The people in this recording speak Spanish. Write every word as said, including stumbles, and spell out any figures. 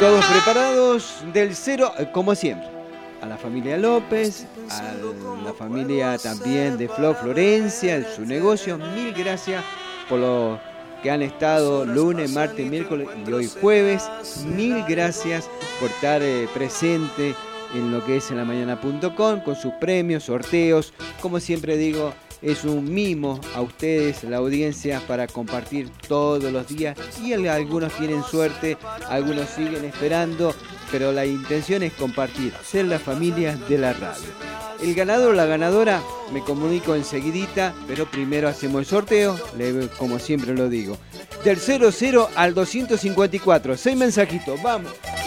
Todos preparados del cero, como siempre. A la familia López, a la familia también de Flor Florencia, en su negocio. Mil gracias por lo que han estado lunes, martes, miércoles y hoy jueves. Mil gracias por estar eh, presente en lo que es en la mañana punto com con sus premios, sorteos. Como siempre digo, es un mimo a ustedes, la audiencia, para compartir todos los días. Y algunos tienen suerte, algunos siguen esperando, pero la intención es compartir, ser la familia de la radio. El ganador o la ganadora me comunico enseguidita, pero primero hacemos el sorteo, como siempre lo digo. Del cero cero al doscientos cincuenta y cuatro, seis mensajitos, vamos.